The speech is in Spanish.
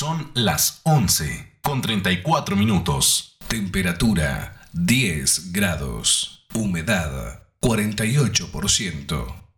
Son las 11:34. Temperatura 10 grados. Humedad 48%.